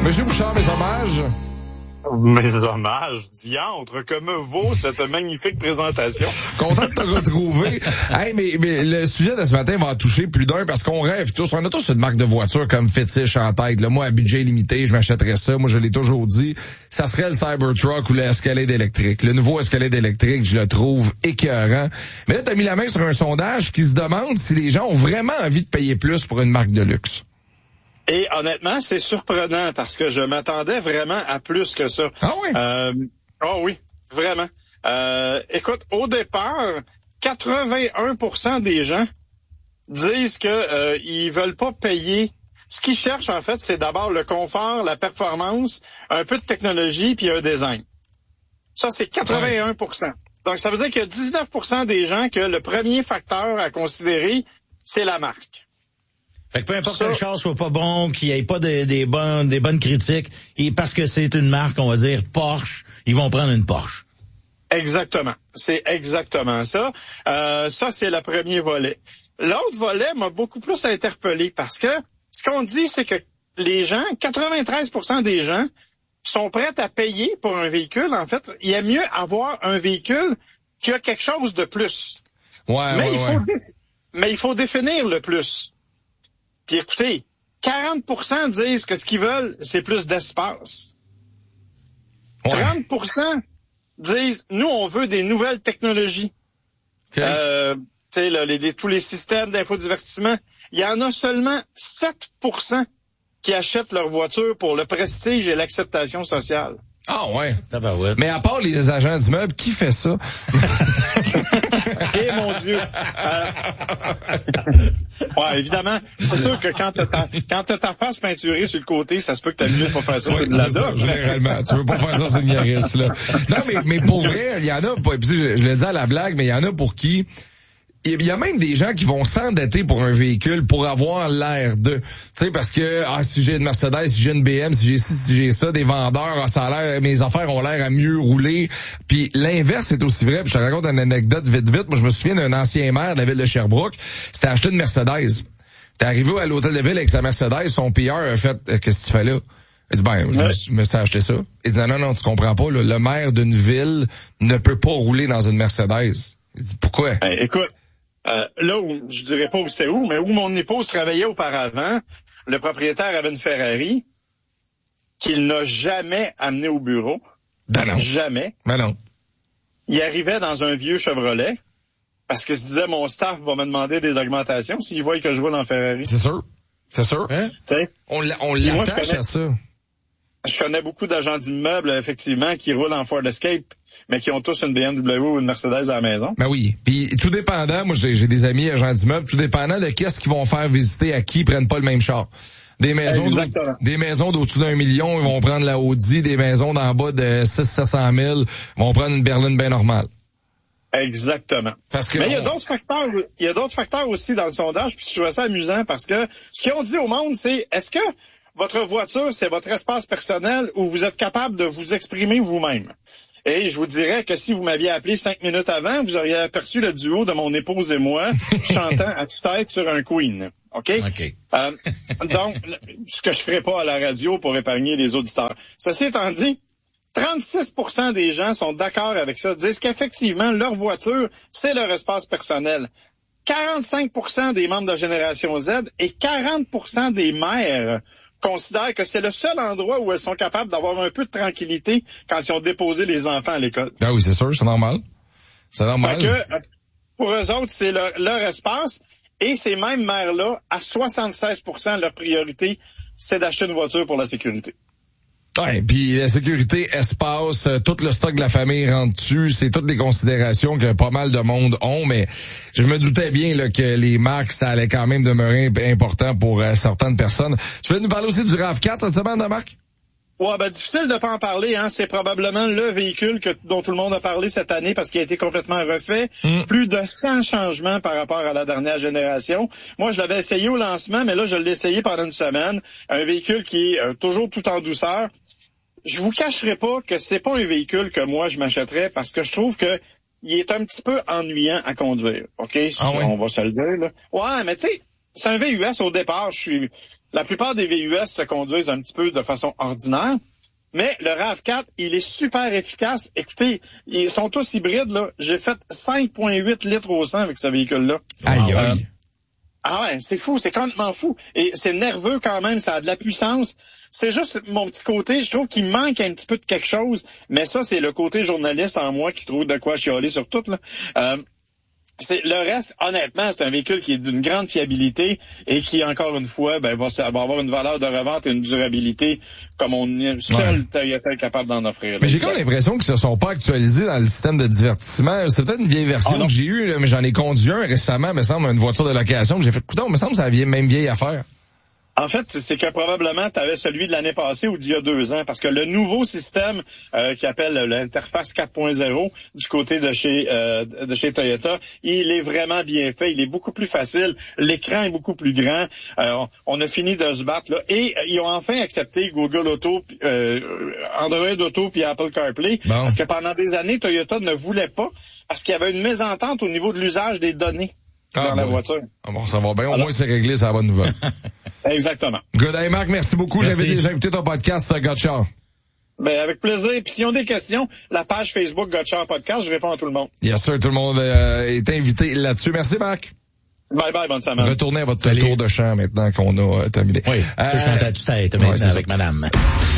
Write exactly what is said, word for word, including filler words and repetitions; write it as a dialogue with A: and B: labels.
A: Monsieur Bouchard, mes hommages.
B: Mes hommages, diantre, que me vaut cette magnifique présentation.
A: Content de te retrouver. Hey, mais, mais le sujet de ce matin va en toucher plus d'un parce qu'on rêve tous. On a tous une marque de voiture comme fétiche en tête. Là, moi, à budget limité, je m'achèterais ça. Moi, je l'ai toujours dit. Ça serait le Cybertruck ou le Escalade électrique. Le nouveau Escalade électrique, je le trouve écœurant. Mais là, t'as mis la main sur un sondage qui se demande si les gens ont vraiment envie de payer plus pour une marque de luxe.
B: Et honnêtement, c'est surprenant parce que je m'attendais vraiment à plus que ça.
A: Ah oui?
B: Euh, oh oui, vraiment. Euh, écoute, au départ, quatre-vingt-un pour cent des gens disent que euh, ils veulent pas payer. Ce qu'ils cherchent, en fait, c'est d'abord le confort, la performance, un peu de technologie, puis un design. Ça, c'est quatre-vingt-un pour cent. Donc, ça veut dire qu'il y a dix-neuf pour cent des gens que le premier facteur à considérer, c'est la marque.
C: Fait que peu importe
B: ça,
C: que le char soit pas bon, qu'il n'y ait pas de, des bonnes des bonnes critiques, et parce que c'est une marque, on va dire Porsche, ils vont prendre une Porsche.
B: Exactement. C'est exactement ça. Euh, ça, c'est le premier volet. L'autre volet m'a beaucoup plus interpellé parce que ce qu'on dit, c'est que les gens, quatre-vingt-treize pour cent des gens sont prêts à payer pour un véhicule. En fait, il y a mieux avoir un véhicule qui a quelque chose de plus.
A: Ouais,
B: mais,
A: ouais,
B: il
A: ouais.
B: faut, mais il faut définir le plus. Puis écoutez, quarante pour cent disent que ce qu'ils veulent, c'est plus d'espace.
A: Ouais.
B: trente pour cent disent, nous, on veut des nouvelles technologies.
A: Okay.
B: Euh, tu sais, là, les, les, tous les systèmes d'infodivertissement. Il y en a seulement sept pour cent qui achètent leur voiture pour le prestige et l'acceptation sociale.
A: Ah ouais.
C: Tabarouette.
A: Mais à part les agents d'immeubles, qui fait ça?
B: Eh mon Dieu! Euh... Ouais, évidemment, c'est sûr que quand t'as ta, quand t'as ta face peinturée sur le côté, ça se peut que t'as mieux de pas faire ça
A: Oui,
B: de la
A: c'est ça,
B: dope.
A: généralement. Tu veux pas faire ça sur une Yaris, là. Non, mais, mais pour vrai, il y en a, puis je, je le dis à la blague, mais il y en a pour qui... Il y a même des gens qui vont s'endetter pour un véhicule pour avoir l'air de, tu sais, parce que ah si j'ai une Mercedes, si j'ai une B M, si j'ai ci, si j'ai ça, des vendeurs, ah, ça a l'air, mes affaires ont l'air à mieux rouler. Puis l'inverse est aussi vrai. Puis je te raconte une anecdote vite vite. Moi, je me souviens d'un ancien maire de la ville de Sherbrooke. C'était acheté une Mercedes. T'es arrivé à l'hôtel de ville avec sa Mercedes, son P R a fait euh, qu'est-ce que tu fais là? Il dit ben, je me, je me suis acheté ça. Il dit non non, tu comprends pas. Là, le maire d'une ville ne peut pas rouler dans une Mercedes. Il dit pourquoi?
B: Hey, écoute. Euh, là où, je dirais pas où c'est où, mais où mon épouse travaillait auparavant, le propriétaire avait une Ferrari qu'il n'a jamais amené au bureau.
A: Ben non.
B: Jamais.
A: Ben non.
B: Il arrivait dans un vieux Chevrolet parce qu'il se disait, mon staff va me demander des augmentations s'ils voient que je roule en Ferrari.
A: C'est sûr. C'est sûr.
B: Hein?
A: On, l'a, on
B: Puis moi,
A: l'attache
B: je connais,
A: à ça.
B: Je connais beaucoup d'agents d'immeubles, effectivement, qui roulent en Ford Escape, mais qui ont tous une B M W ou une Mercedes à la maison.
A: Ben oui. Puis tout dépendant, moi j'ai, j'ai des amis agents d'immeubles, tout dépendant de qu'est-ce qu'ils vont faire visiter à qui, ils prennent pas le même char. Des maisons des maisons d'au-dessus d'un million, ils vont prendre la Audi, des maisons d'en bas de six cents à sept cent mille vont prendre une berline bien normale.
B: Exactement.
A: Parce que
B: mais il y a
A: on...
B: d'autres facteurs, il y a d'autres facteurs aussi dans le sondage, puis je trouvais ça amusant parce que ce qu'ils ont dit au monde, c'est est-ce que votre voiture, c'est votre espace personnel ou vous êtes capable de vous exprimer vous-même? Et je vous dirais que si vous m'aviez appelé cinq minutes avant, vous auriez aperçu le duo de mon épouse et moi chantant à tue-tête sur un Queen. OK?
C: OK.
B: Euh, donc, ce que je ferai pas à la radio pour épargner les auditeurs. Ceci étant dit, trente-six pour cent des gens sont d'accord avec ça, disent qu'effectivement, leur voiture, c'est leur espace personnel. quarante-cinq pour cent des membres de la Génération Z et quarante pour cent des mères considèrent que c'est le seul endroit où elles sont capables d'avoir un peu de tranquillité quand ils ont déposé les enfants à l'école.
A: Ah oui, c'est sûr, c'est normal. C'est normal.
B: Fait que, pour eux autres, c'est leur, leur espace. Et ces mêmes mères-là, à soixante-seize pour cent, leur priorité, c'est d'acheter une voiture pour la sécurité.
A: Ouais, puis la sécurité, espace, euh, tout le stock de la famille rentre dessus, c'est toutes les considérations que pas mal de monde ont, mais je me doutais bien là, que les marques, ça allait quand même demeurer important pour euh, certaines personnes. Tu veux nous parler aussi du RAV quatre cette semaine, Marc?
B: Ouais, ben difficile de pas en parler, hein. C'est probablement le véhicule que, dont tout le monde a parlé cette année parce qu'il a été complètement refait. Mm. Plus de cent changements par rapport à la dernière génération. Moi, je l'avais essayé au lancement, mais là, je l'ai essayé pendant une semaine. Un véhicule qui est euh, toujours tout en douceur. Je vous cacherai pas que c'est pas un véhicule que moi je m'achèterais parce que je trouve que il est un petit peu ennuyant à conduire. OK?
A: Ah oui?
B: On va se le dire, là. Ouais, mais tu sais, c'est un V U S au départ. Je suis, La plupart des V U S se conduisent un petit peu de façon ordinaire. Mais le RAV quatre, il est super efficace. Écoutez, ils sont tous hybrides, là. J'ai fait cinq virgule huit litres au cent avec ce véhicule-là.
A: Aïe,
B: Euh,
A: aïe.
B: ah ouais, c'est fou, c'est complètement fou. Et c'est nerveux quand même, ça a de la puissance. C'est juste mon petit côté, je trouve qu'il manque un petit peu de quelque chose. Mais ça, c'est le côté journaliste en moi qui trouve de quoi chialer sur tout, là. Euh, C'est, le reste, honnêtement, c'est un véhicule qui est d'une grande fiabilité et qui, encore une fois, ben, va, va avoir une valeur de revente et une durabilité comme on est seul Toyota est capable d'en offrir.
A: Mais j'ai comme l'impression qu'ils se sont pas actualisés dans le système de divertissement. C'est peut-être une vieille version
B: ah,
A: que j'ai eue, là, mais j'en ai conduit un récemment, me semble, une voiture de location. J'ai fait, écoute, me semble que c'est la même vieille affaire.
B: En fait, c'est que probablement tu avais celui de l'année passée ou d'il y a deux ans, parce que le nouveau système euh, qui appelle l'interface quatre point zéro du côté de chez euh, de chez Toyota, il est vraiment bien fait, il est beaucoup plus facile, l'écran est beaucoup plus grand, euh, on a fini de se battre là, et euh, ils ont enfin accepté Google Auto, euh, Android Auto puis Apple CarPlay, bon. Parce que pendant des années Toyota ne voulait pas, parce qu'il y avait une mésentente au niveau de l'usage des données ah, dans bon. la voiture.
A: Ah bon, ça va bien, au Alors, moins c'est réglé, c'est la bonne nouvelle.
B: Exactement.
A: Good. Hey Marc, merci beaucoup. Merci. J'avais déjà écouté ton podcast, Gotchar.
B: Ben, avec plaisir. Puis s'ils ont des questions, la page Facebook Gotchar Podcast, je réponds à tout le monde.
A: Yes, sir. Tout le monde euh, est invité là-dessus. Merci, Marc.
B: Bye bye, bonne semaine.
A: Retournez à votre Salut. Tour de chant maintenant qu'on a euh, terminé.
C: Oui. Euh, tu chantes à tue-tête maintenant ouais, avec ça. Madame.